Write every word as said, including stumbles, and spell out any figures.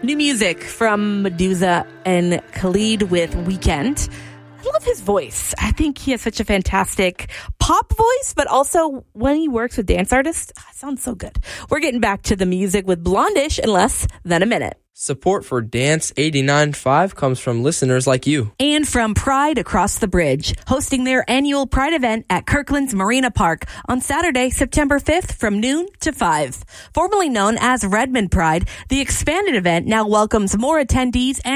New music from Medusa and Khalid with Weekend. I love his voice. I think he has such a fantastic pop voice, but also when he works with dance artists, it sounds so good. We're getting back to the music with Blondish in less than a minute. Support for Dance eighty-nine point five comes from listeners like you. And from Pride Across the Bridge, hosting their annual Pride event at Kirkland's Marina Park on Saturday, September fifth from noon to five. Formerly known as Redmond Pride, the expanded event now welcomes more attendees and